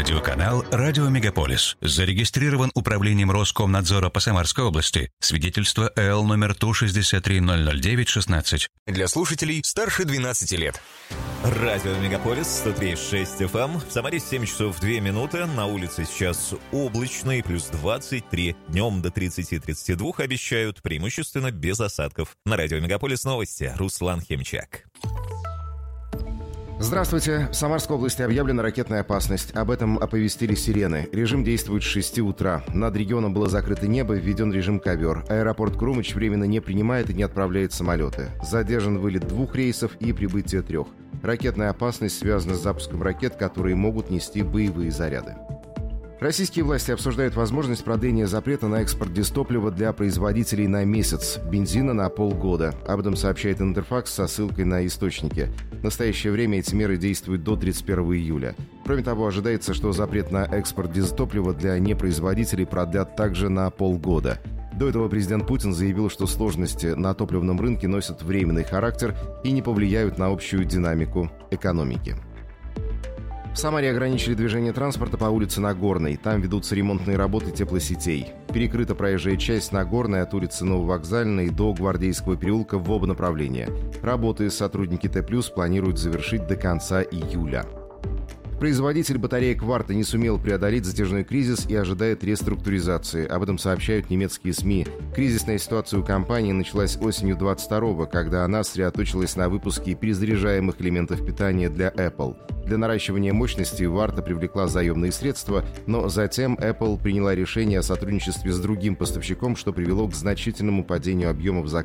Радиоканал «Радио Мегаполис». Зарегистрирован управлением Роскомнадзора по Самарской области. Свидетельство ЭЛ номер Ту-63-009-16. Для слушателей старше 12 лет. Радио Мегаполис, 103.6 FM. В Самаре 7 часов 2 минуты. На улице сейчас облачно и плюс 23. Днем до 30-32 обещают, преимущественно без осадков. На Радио Мегаполис новости. Руслан Хемчак. Здравствуйте. В Самарской области объявлена ракетная опасность. Об этом оповестили сирены. Режим действует с 6 утра. Над регионом было закрыто небо, введен режим ковер. Аэропорт Крумыч временно не принимает и не отправляет самолеты. Задержан вылет 2 рейсов и прибытие 3. Ракетная опасность связана с запуском ракет, которые могут нести боевые заряды. Российские власти обсуждают возможность продления запрета на экспорт дистоплива для производителей на месяц, бензина на полгода. Об этом сообщает Интерфакс со ссылкой на источники. В настоящее время эти меры действуют до 31 июля. Кроме того, ожидается, что запрет на экспорт дистоплива для непроизводителей продлят также на полгода. До этого президент Путин заявил, что сложности на топливном рынке носят временный характер и не повлияют на общую динамику экономики. В Самаре ограничили движение транспорта по улице Нагорной. Там ведутся ремонтные работы теплосетей. Перекрыта проезжая часть Нагорной от улицы Нововокзальной до Гвардейского переулка в оба направления. Работы сотрудники Т+, планируют завершить до конца июля. Производитель батареек «Варта» не сумел преодолеть затяжной кризис и ожидает реструктуризации. Об этом сообщают немецкие СМИ. Кризисная ситуация у компании началась осенью 22-го, когда она сосредоточилась на выпуске перезаряжаемых элементов питания для Apple. Для наращивания мощности «Варта» привлекла заемные средства, но затем Apple приняла решение о сотрудничестве с другим поставщиком, что привело к значительному падению объемов заказов